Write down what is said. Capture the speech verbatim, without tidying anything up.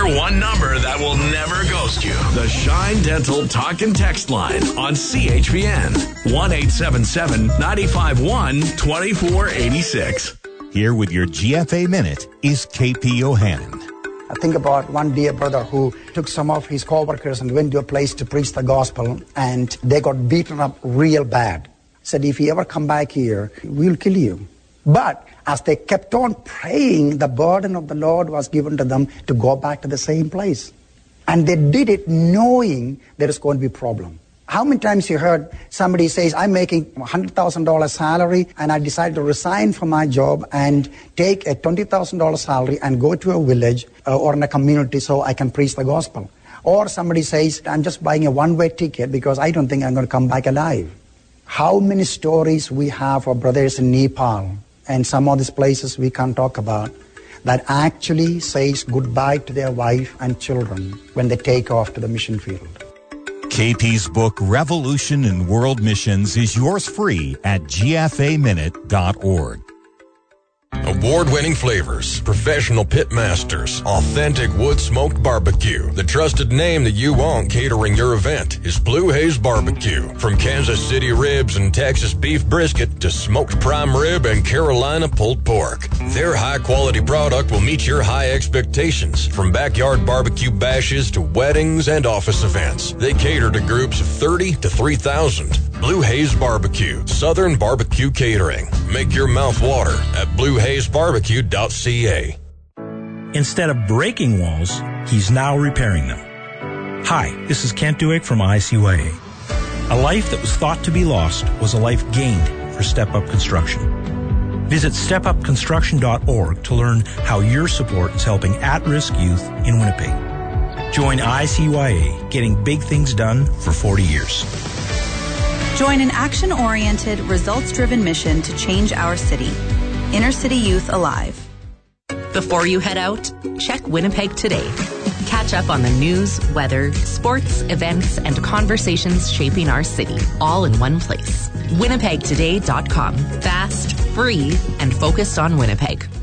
one number that will never ghost you. The Shine Dental Talk and Text line on C H P N. one eight seven seven, nine five one, two four eight six. Here with your G F A Minute is K P O'Hannon. I think about one dear brother who took some of his co-workers and went to a place to preach the gospel, and they got beaten up real bad. Said, if you ever come back here, we'll kill you. But as they kept on praying, the burden of the Lord was given to them to go back to the same place. And they did it knowing there is going to be a problem. How many times you heard somebody says, I'm making one hundred thousand dollars salary and I decided to resign from my job and take a twenty thousand dollars salary and go to a village uh, or in a community so I can preach the gospel. Or somebody says, I'm just buying a one-way ticket because I don't think I'm going to come back alive. How many stories we have of brothers in Nepal and some of these places we can't talk about that actually says goodbye to their wife and children when they take off to the mission field. K P's book, Revolution in World Missions, is yours free at G F A minute dot org. Award-winning flavors, professional pit masters, authentic wood-smoked barbecue. The trusted name that you want catering your event is Blue Haze Barbecue. From Kansas City ribs and Texas beef brisket to smoked prime rib and Carolina pulled pork, their high-quality product will meet your high expectations. From backyard barbecue bashes to weddings and office events, they cater to groups of thirty to three thousand. Blue Haze Barbecue, Southern Barbecue Catering. Make your mouth water at blue haze barbecue dot c a. Instead of breaking walls, he's now repairing them. Hi, this is Kent Duick from I C Y A. A life that was thought to be lost was a life gained for Step Up Construction. Visit step up construction dot org to learn how your support is helping at-risk youth in Winnipeg. Join I C Y A, getting big things done for forty years. Join an action-oriented, results-driven mission to change our city. Inner City Youth Alive. Before you head out, check Winnipeg Today. Catch up on the news, weather, sports, events, and conversations shaping our city, all in one place. winnipeg today dot com. Fast, free, and focused on Winnipeg.